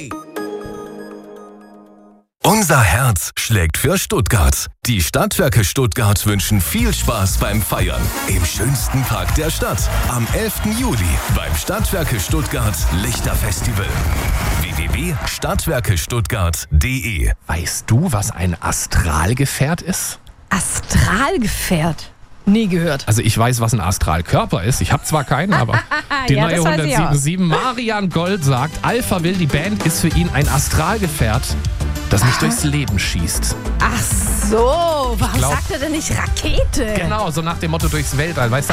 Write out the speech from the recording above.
Unser Herz schlägt für Stuttgart. Die Stadtwerke Stuttgart wünschen viel Spaß beim Feiern. Im schönsten Park der Stadt. Am 11. Juli beim Stadtwerke Stuttgart Lichterfestival. www.stadtwerkestuttgart.de. Weißt du, was ein Astralgefährt ist? Astralgefährt? Nie gehört. Also ich weiß, was ein Astralkörper ist. Ich habe zwar keinen, aber die Ja, neue das weiß ich auch. 107.7 Marian Gold sagt, Alpha Will, die Band, ist für ihn ein Astralgefährt, das nicht durchs Leben schießt. Ach so, warum glaub- sagt er denn nicht Rakete? Genau, so nach dem Motto durchs Weltall. Weißt du,